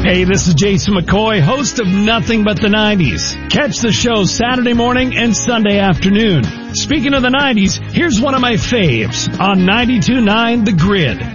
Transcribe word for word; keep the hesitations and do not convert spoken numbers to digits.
Hey, this is Jason McCoy, host of Nothing But the nineties. Catch the show Saturday morning and Sunday afternoon. Speaking of the nineties, here's one of my faves on ninety-two point nine The Grid.